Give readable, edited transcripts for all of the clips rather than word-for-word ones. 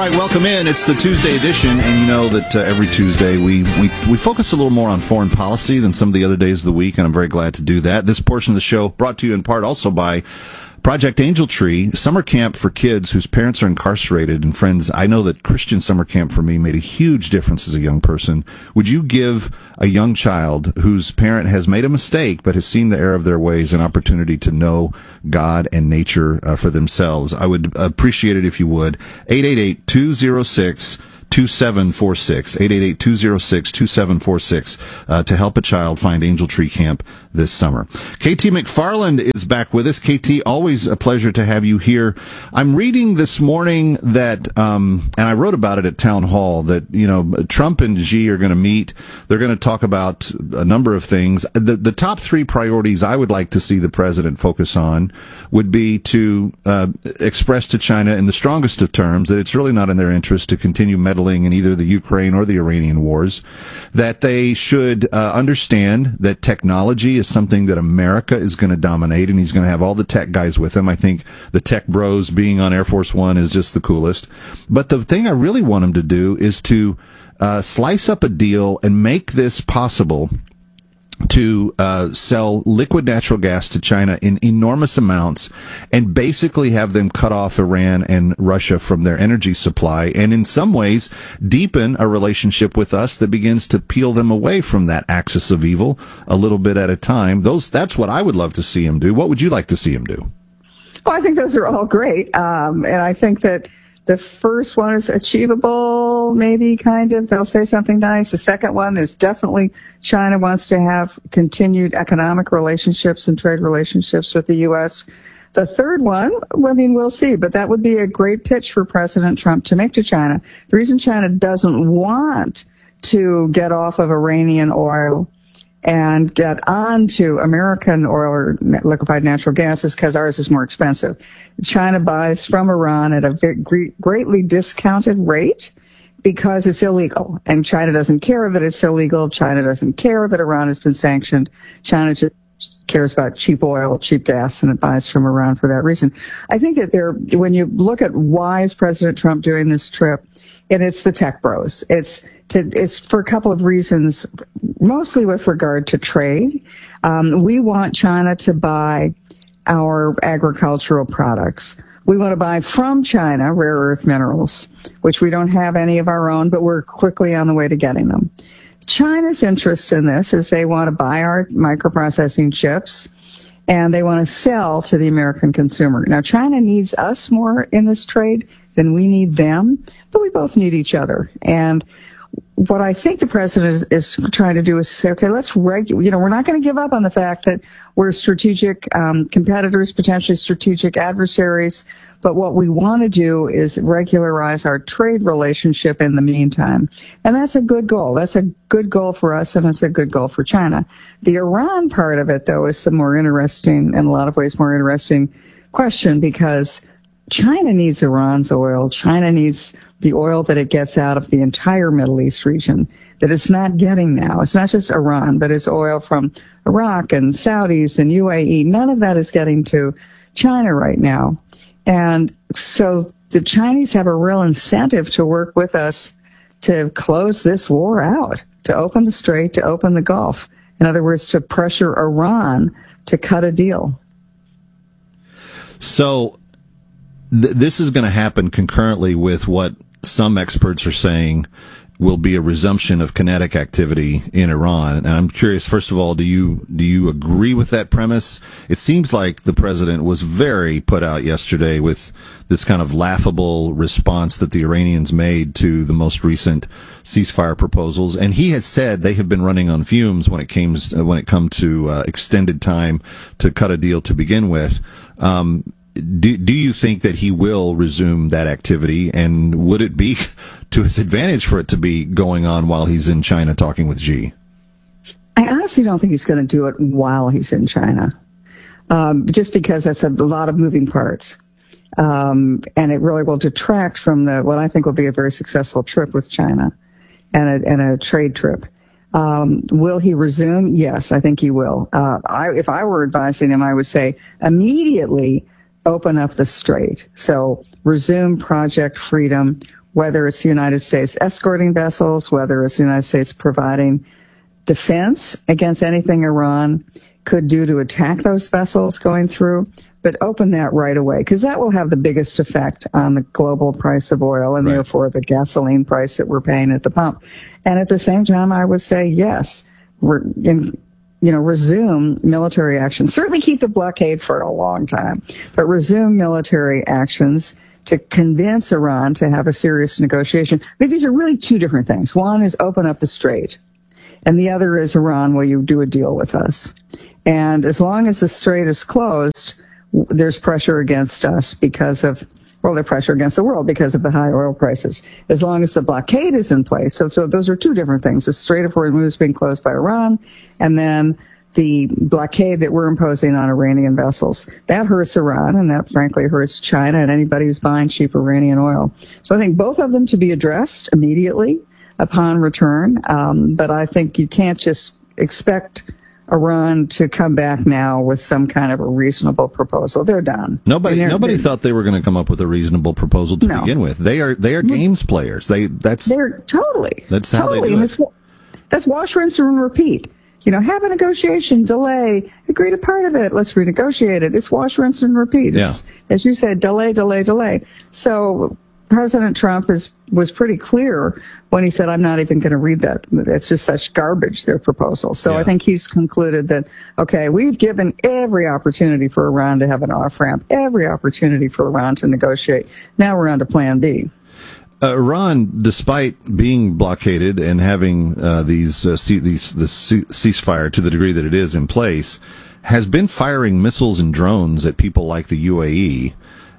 right, welcome in. It's the Tuesday edition, and you know that every Tuesday we focus a little more on foreign policy than some of the other days of the week, and I'm very glad to do that. This portion of the show brought to you in part also by Project Angel Tree, summer camp for kids whose parents are incarcerated. And friends, I know that Christian summer camp for me made a huge difference as a young person. Would you give a young child whose parent has made a mistake but has seen the error of their ways an opportunity to know God and nature for themselves? I would appreciate it if you would. 888-206 2746, 888-206-2746, to help a child find Angel Tree Camp this summer. KT McFarland is back with us. KT, always a pleasure to have you here. I'm reading this morning that, and I wrote about it at Town Hall, that, Trump and Xi are going to meet. They're going to talk about a number of things. The top three priorities I would like to see the president focus on would be to express to China in the strongest of terms that it's really not in their interest to continue meddling in either the Ukraine or the Iranian wars, that they should understand that technology is something that America is going to dominate, and he's going to have all the tech guys with him. I think the tech bros being on Air Force One is just the coolest. But the thing I really want him to do is to slice up a deal and make this possible to sell liquid natural gas to China in enormous amounts and basically have them cut off Iran and Russia from their energy supply, and in some ways deepen a relationship with us that begins to peel them away from that axis of evil a little bit at a time. That's what I would love to see him do. What would you like to see him do? Well, I think those are all great. And I think that the first one is achievable, maybe, kind of. They'll say something nice. The second one is definitely China wants to have continued economic relationships and trade relationships with the U.S. The third one, we'll see, but that would be a great pitch for President Trump to make to China. The reason China doesn't want to get off of Iranian oil and get onto American oil or liquefied natural gas is because ours is more expensive. China buys from Iran at a greatly discounted rate because it's illegal. And China doesn't care that it's illegal. China doesn't care that Iran has been sanctioned. China just cares about cheap oil, cheap gas, and it buys from Iran for that reason. I think that when you look at why is President Trump doing this trip, and it's the tech bros. It's for a couple of reasons, mostly with regard to trade. We want China to buy our agricultural products. We want to buy from China rare earth minerals, which we don't have any of our own, but we're quickly on the way to getting them. China's interest in this is they want to buy our microprocessing chips, and they want to sell to the American consumer. Now, China needs us more in this trade than we need them, but we both need each other. And what I think the president is trying to do is say, okay, we're not going to give up on the fact that we're strategic competitors, potentially strategic adversaries, but what we want to do is regularize our trade relationship in the meantime. And that's a good goal. That's a good goal for us, and it's a good goal for China. The Iran part of it, though, is the more interesting, in a lot of ways, more interesting question, because China needs Iran's oil. China needs the oil that it gets out of the entire Middle East region that it's not getting now. It's not just Iran, but it's oil from Iraq and Saudis and UAE. None of that is getting to China right now. And so the Chinese have a real incentive to work with us to close this war out, to open the Strait, to open the Gulf. In other words, to pressure Iran to cut a deal. So this is going to happen concurrently with what some experts are saying will be a resumption of kinetic activity in Iran. And I'm curious, first of all, do you agree with that premise? It seems like the president was very put out yesterday with this kind of laughable response that the Iranians made to the most recent ceasefire proposals. And he has said they have been running on fumes when it comes to extended time to cut a deal to begin with. Do you think that he will resume that activity, and would it be to his advantage for it to be going on while he's in China talking with Xi? I honestly don't think he's going to do it while he's in China, just because that's a lot of moving parts, and it really will detract from what I think will be a very successful trip with China and a trade trip. Will he resume? Yes, I think he will. If I were advising him, I would say immediately open up the Strait. So resume Project Freedom, whether it's the United States escorting vessels, whether it's the United States providing defense against anything Iran could do to attack those vessels going through, but open that right away, because that will have the biggest effect on the global price of oil and therefore the gasoline price that we're paying at the pump. And at the same time, I would say, yes, resume military action. Certainly keep the blockade for a long time, but resume military actions to convince Iran to have a serious negotiation. I mean, these are really two different things. One is open up the strait, and the other is Iran, will you do a deal with us? And as long as the strait is closed, there's pressure against us because of, well, there's pressure against the world because of the high oil prices. As long as the blockade is in place, so those are two different things. The Strait of Hormuz being closed by Iran, and then the blockade that we're imposing on Iranian vessels. That hurts Iran, and that frankly hurts China and anybody who's buying cheap Iranian oil. So I think both of them to be addressed immediately upon return. But I think you can't just expect Iran to come back now with some kind of a reasonable proposal. They're done. Nobody thought they were going to come up with a reasonable proposal to begin with. They are games players. That's how they do it. That's wash, rinse, and repeat. Have a negotiation, delay, agree to part of it, let's renegotiate it. It's wash, rinse, and repeat. As you said, delay, delay, delay. So President Trump was pretty clear when he said, I'm not even going to read that. It's just such garbage, their proposal. So I think he's concluded that, okay, we've given every opportunity for Iran to have an off-ramp, every opportunity for Iran to negotiate. Now we're on to plan B. Iran, despite being blockaded and having the ceasefire to the degree that it is in place, has been firing missiles and drones at people like the UAE.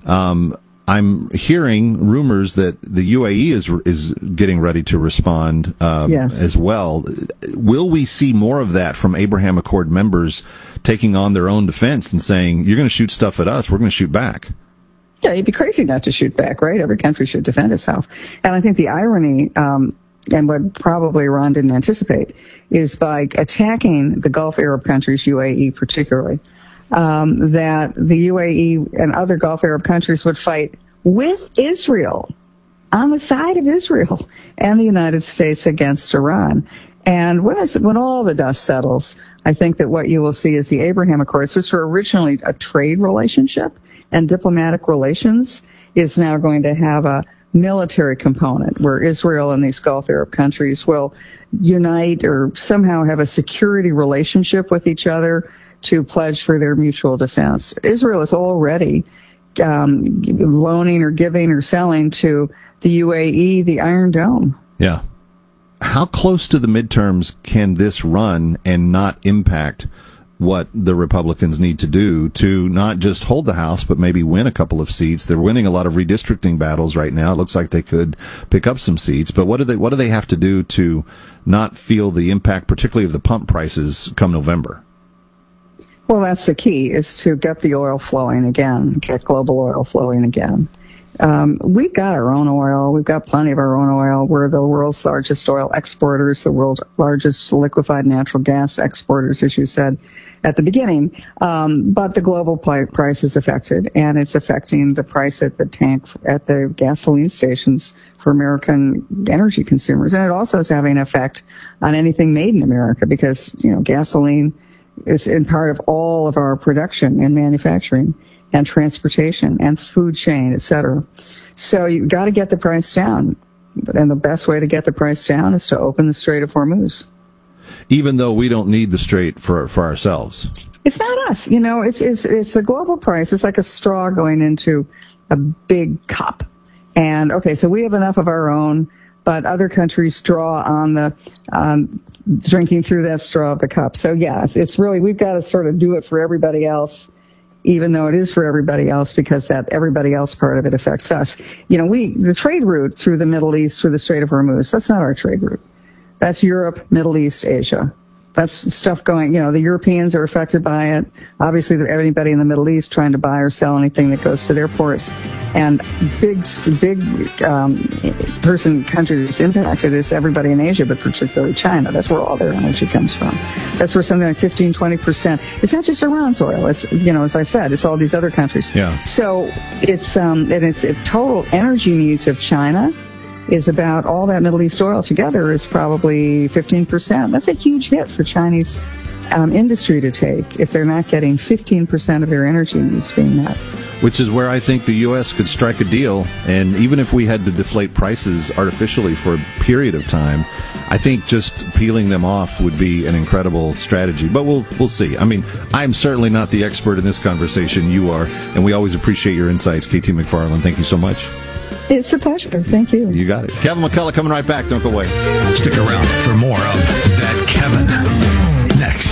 I'm hearing rumors that the UAE is getting ready to respond as well. Will we see more of that from Abraham Accord members taking on their own defense and saying, you're going to shoot stuff at us, we're going to shoot back? Yeah, you'd be crazy not to shoot back, right? Every country should defend itself. And I think the irony, and what probably Iran didn't anticipate, is by attacking the Gulf Arab countries, UAE particularly, that the UAE and other Gulf Arab countries would fight with Israel, on the side of Israel, and the United States against Iran. And when all the dust settles, I think that what you will see is the Abraham Accords, which were originally a trade relationship and diplomatic relations, is now going to have a military component where Israel and these Gulf Arab countries will unite or somehow have a security relationship with each other to pledge for their mutual defense. Israel is already loaning or giving or selling to the UAE the Iron Dome. Yeah. How close to the midterms can this run and not impact what the Republicans need to do to not just hold the House, but maybe win a couple of seats? They're winning a lot of redistricting battles right now. It looks like they could pick up some seats, but what do they have to do to not feel the impact, particularly of the pump prices come November? Well, that's the key, is to get the oil flowing again, get global oil flowing again. We've got our own oil. We've got plenty of our own oil. We're the world's largest oil exporters, the world's largest liquefied natural gas exporters, as you said at the beginning. But the global price is affected, and it's affecting the price at the tank, at the gasoline stations for American energy consumers. And it also is having an effect on anything made in America because, gasoline is in part of all of our production and manufacturing and transportation and food chain, et cetera. So you've got to get the price down. And the best way to get the price down is to open the Strait of Hormuz. Even though we don't need the strait for ourselves. It's not us. It's the global price. It's like a straw going into a big cup. And okay, so we have enough of our own, but other countries draw on the drinking through that straw of the cup. So yeah, it's really, we've got to sort of do it for everybody else, even though it is for everybody else, because that everybody else part of it affects us. The trade route through the Middle East, through the Strait of Hormuz, that's not our trade route. That's Europe, Middle East, Asia. That's stuff going, the Europeans are affected by it. Obviously, anybody in the Middle East trying to buy or sell anything that goes to their ports. And big country that's impacted is everybody in Asia, but particularly China. That's where all their energy comes from. That's where something like 15-20%. It's not just Iran's oil. It's, as I said, it's all these other countries. Yeah. So it's total energy needs of China is about all that Middle East oil together is probably 15%. That's a huge hit for Chinese industry to take if they're not getting 15% of their energy needs being met. Which is where I think the U.S. could strike a deal. And even if we had to deflate prices artificially for a period of time, I think just peeling them off would be an incredible strategy. But we'll see. I mean, I'm certainly not the expert in this conversation. You are. And we always appreciate your insights. KT McFarland, thank you so much. It's a pleasure. Thank you. You got it. Kevin McCullough coming right back. Don't go away. Stick around for more of That Kevin. Next.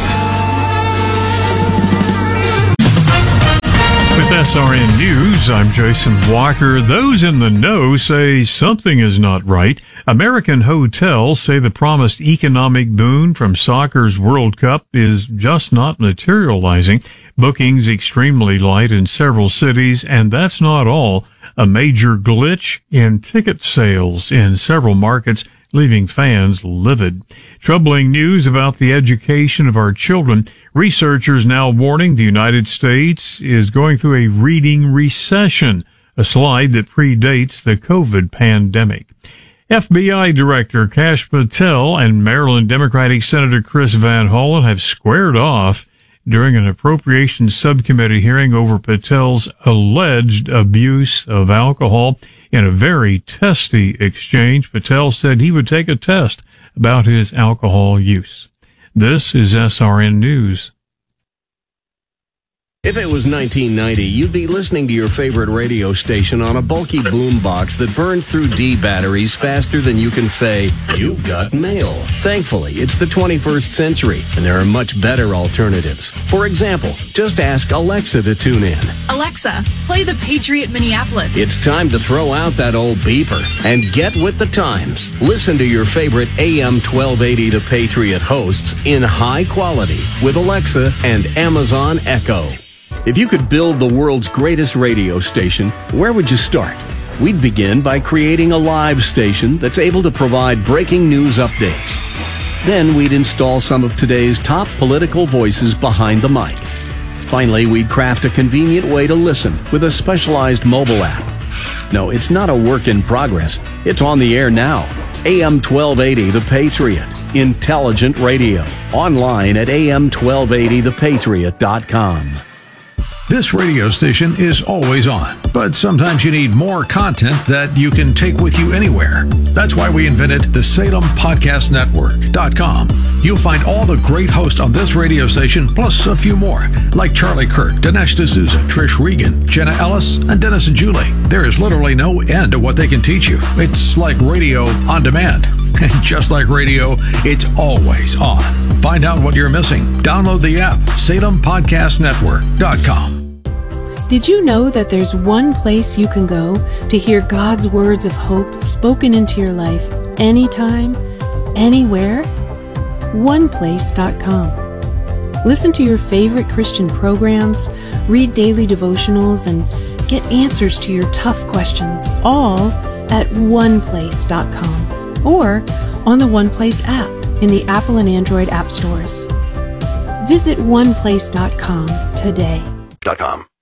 With SRN News, I'm Jason Walker. Those in the know say something is not right. American hotels say the promised economic boon from soccer's World Cup is just not materializing. Bookings extremely light in several cities, and that's not all. A major glitch in ticket sales in several markets, leaving fans livid. Troubling news about the education of our children. Researchers now warning the United States is going through a reading recession, a slide that predates the COVID pandemic. FBI Director Kash Patel and Maryland Democratic Senator Chris Van Hollen have squared off during an appropriations subcommittee hearing over Patel's alleged abuse of alcohol. In a very testy exchange, Patel said he would take a test about his alcohol use. This is SRN News. If it was 1990, you'd be listening to your favorite radio station on a bulky boombox that burns through D batteries faster than you can say, "You've got mail." Thankfully, it's the 21st century, and there are much better alternatives. For example, just ask Alexa to tune in. Alexa, play the Patriot Minneapolis. It's time to throw out that old beeper and get with the times. Listen to your favorite AM 1280 The Patriot hosts in high quality with Alexa and Amazon Echo. If you could build the world's greatest radio station, where would you start? We'd begin by creating a live station that's able to provide breaking news updates. Then we'd install some of today's top political voices behind the mic. Finally, we'd craft a convenient way to listen with a specialized mobile app. No, it's not a work in progress. It's on the air now. AM 1280 The Patriot. Intelligent radio. Online at am1280thepatriot.com. This radio station is always on, but sometimes you need more content that you can take with you anywhere. That's why we invented the SalemPodcastNetwork.com. You'll find all the great hosts on this radio station, plus a few more, like Charlie Kirk, Dinesh D'Souza, Trish Regan, Jenna Ellis, and Dennis and Julie. There is literally no end to what they can teach you. It's like radio on demand. And just like radio, it's always on. Find out what you're missing. Download the app, SalemPodcastNetwork.com. Did you know that there's one place you can go to hear God's words of hope spoken into your life anytime, anywhere? OnePlace.com. Listen to your favorite Christian programs, read daily devotionals, and get answers to your tough questions, all at OnePlace.com or on the OnePlace app in the Apple and Android app stores. Visit OnePlace.com today. .com.